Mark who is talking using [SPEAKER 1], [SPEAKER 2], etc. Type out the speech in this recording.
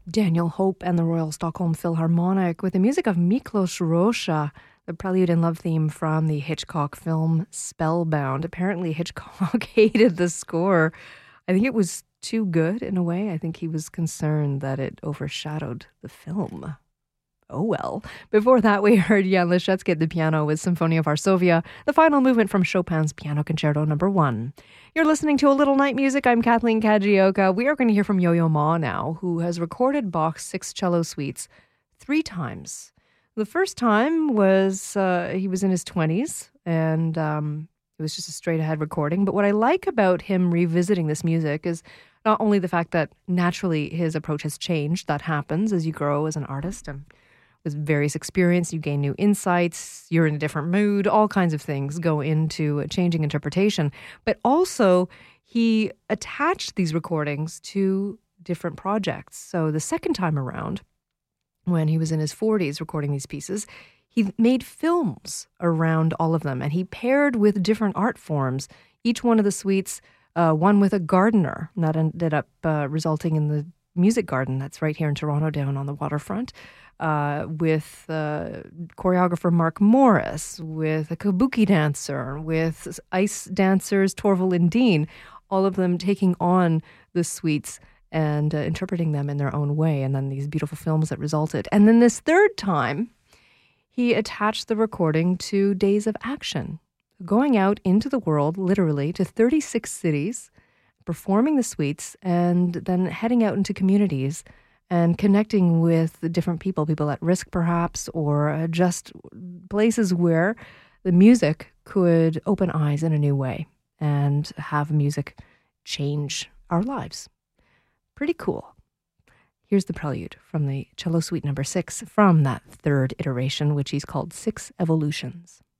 [SPEAKER 1] Daniel Hope and the Royal Stockholm Philharmonic with the music of Miklos Rozsa, the prelude and love theme from the Hitchcock film Spellbound. Apparently, Hitchcock hated the score. I think it was too good in a way. I think he was concerned that it overshadowed the film. Oh well. Before that, we heard Jan Leszecki at the piano with Symphonia Varsovia, the final movement from Chopin's Piano Concerto No. 1. You're listening to A Little Night Music. I'm Kathleen Kajioka. We are going to hear from Yo-Yo Ma now, who has recorded Bach's 6 cello suites 3 times. The first time was he was in his 20s, and it was just a straight-ahead recording. But what I like about him revisiting this music is not only the fact that naturally his approach has changed. That happens as you grow as an artist, and with various experience, you gain new insights, you're in a different mood, all kinds of things go into changing interpretation. But also, he attached these recordings to different projects. So the second time around, when he was in his 40s recording these pieces, he made films around all of them, and he paired with different art forms. Each one of the suites, one with a gardener, and that ended up resulting in the Music Garden that's right here in Toronto down on the waterfront. With choreographer Mark Morris, with a kabuki dancer, with ice dancers Torval and Dean, all of them taking on the suites and interpreting them in their own way, and then these beautiful films that resulted. And then this third time, he attached the recording to Days of Action, going out into the world, literally, to 36 cities, performing the suites, and then heading out into communities and connecting with the different people at risk perhaps, or just places where the music could open eyes in a new way and have music change our lives. Pretty cool. Here's the prelude from the cello suite number 6 from that third iteration, which he's called 6 Evolutions.